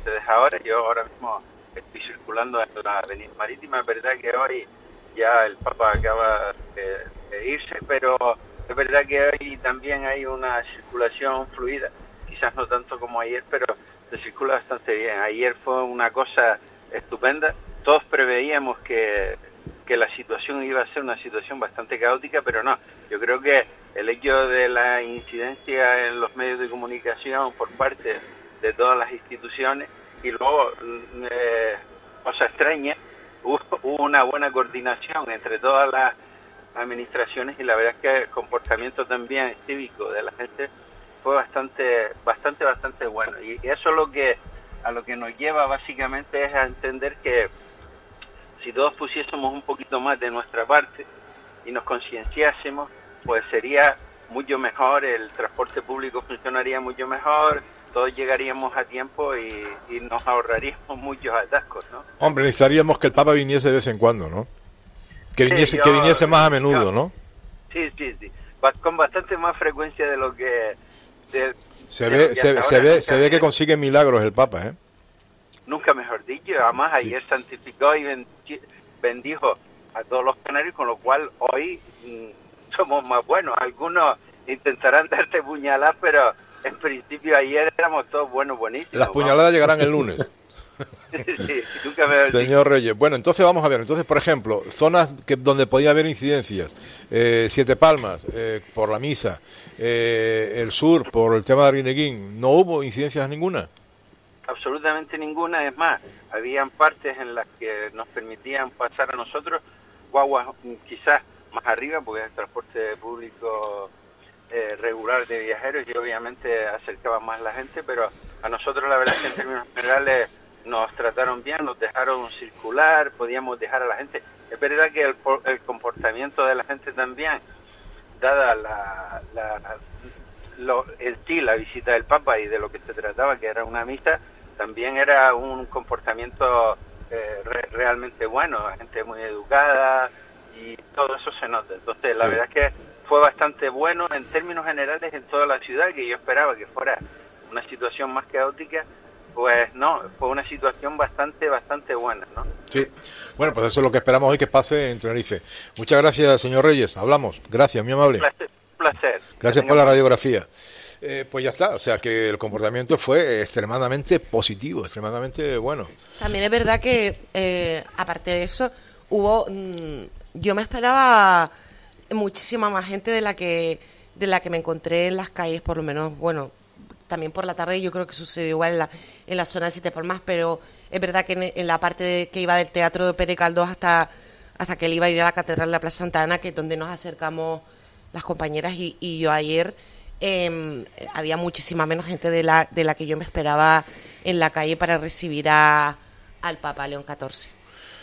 ustedes ahora. Yo ahora mismo estoy circulando en la Avenida Marítima. Es verdad que hoy ya el Papa acaba de irse, pero es verdad que hoy también hay una circulación fluida. Quizás no tanto como ayer, pero se circula bastante bien. Ayer fue una cosa estupenda. Todos preveíamos que la situación iba a ser una situación bastante caótica, pero no. Yo creo que el hecho de la incidencia en los medios de comunicación por parte de todas las instituciones y luego, cosa extraña, hubo una buena coordinación entre todas las administraciones y la verdad es que el comportamiento también cívico de la gente fue bastante bueno. Y eso es a lo que nos lleva básicamente es a entender que si todos pusiésemos un poquito más de nuestra parte y nos concienciásemos, pues sería mucho mejor, el transporte público funcionaría mucho mejor, todos llegaríamos a tiempo y nos ahorraríamos muchos atascos, ¿no? Hombre, necesitaríamos que el Papa viniese de vez en cuando, ¿no? Que viniese más a menudo, ¿no? Sí. Con bastante más frecuencia de lo que... Se ve que consigue milagros el Papa, ¿eh? Nunca mejor dicho. Además, ayer santificó y bendijo a todos los canarios, con lo cual hoy somos más buenos. Algunos intentarán darte puñaladas, pero en principio ayer éramos todos buenísimos. Las puñaladas llegarán el lunes. Sí, nunca mejor dicho. Señor Reyes. Bueno, entonces vamos a ver. Entonces, por ejemplo, zonas donde podía haber incidencias. Siete Palmas, por la misa. El sur, por el tema de Arguineguín. ¿No hubo incidencias ninguna? Absolutamente ninguna. Es más, habían partes en las que nos permitían pasar a nosotros guaguas quizás más arriba, porque es el transporte público regular de viajeros y obviamente acercaba más la gente, pero a nosotros la verdad es que en términos generales nos trataron bien, nos dejaron circular, podíamos dejar a la gente. Es verdad que el comportamiento de la gente también, dada la visita del Papa y de lo que se trataba, que era una misa, también era un comportamiento realmente bueno, gente muy educada y todo eso se nota. Entonces la verdad es que fue bastante bueno en términos generales en toda la ciudad, que yo esperaba que fuera una situación más caótica. Pues no, fue una situación bastante buena, ¿no? Sí, bueno, pues eso es lo que esperamos hoy que pase en Tenerife. Muchas gracias, señor Reyes, hablamos. Gracias, muy amable. Un placer. Gracias por la radiografía. Pues ya está, o sea que el comportamiento fue extremadamente positivo, extremadamente bueno. También es verdad que, aparte de eso, yo me esperaba muchísima más gente de la que me encontré en las calles, por lo menos, bueno, también por la tarde. Yo creo que sucedió igual en la zona de Siete Palmas, pero es verdad que en la parte que iba del Teatro de Pere Caldós hasta que él iba a ir a la Catedral de la Plaza Santa Ana, que es donde nos acercamos las compañeras y yo ayer, había muchísima menos gente de la que yo me esperaba en la calle para recibir al Papa León XIV.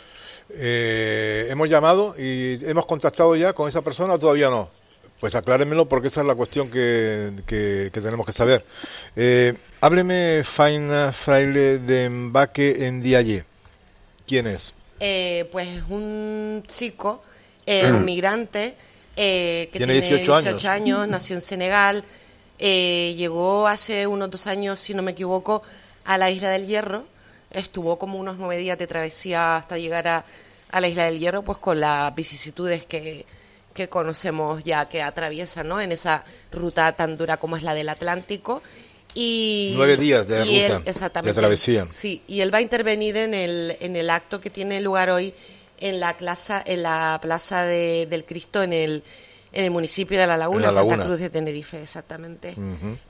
Hemos llamado y hemos contactado ya con esa persona o todavía no. Pues aclárenmelo porque esa es la cuestión que tenemos que saber. Hábleme, Faina Fraile de Embaque en Diallé. ¿Quién es? Pues un chico, un migrante, que tiene 18 años, nació en Senegal, llegó hace unos 2 años, si no me equivoco, a la Isla del Hierro. Estuvo como unos 9 días de travesía hasta llegar a la Isla del Hierro, pues con las vicisitudes que conocemos ya que atraviesan, ¿no?, en esa ruta tan dura como es la del Atlántico. Y 9 días de ruta, exactamente, de travesía. Sí, y él va a intervenir en el acto que tiene lugar hoy en la plaza del Cristo en el municipio de La Laguna, Santa Cruz de Tenerife, exactamente. Uh-huh.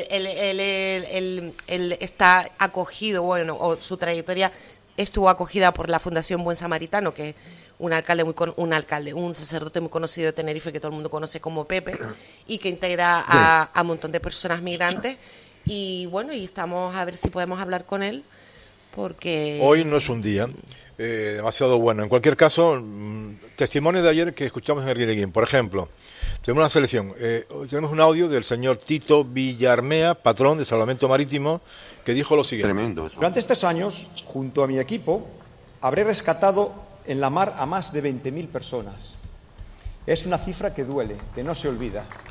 Él está acogido, bueno, o su trayectoria estuvo acogida por la Fundación Buen Samaritano, que es un sacerdote muy conocido de Tenerife que todo el mundo conoce como Pepe, y que integra a un montón de personas migrantes. Y bueno, y estamos a ver si podemos hablar con él, porque hoy no es un día demasiado bueno. En cualquier caso, testimonios de ayer que escuchamos en Arguineguín. Por ejemplo, tenemos una selección. Tenemos un audio del señor Tito Villarmea, patrón de Salvamento Marítimo, que dijo lo siguiente. Tremendo eso. Durante estos años, junto a mi equipo, habré rescatado en la mar a más de 20.000 personas. Es una cifra que duele, que no se olvida.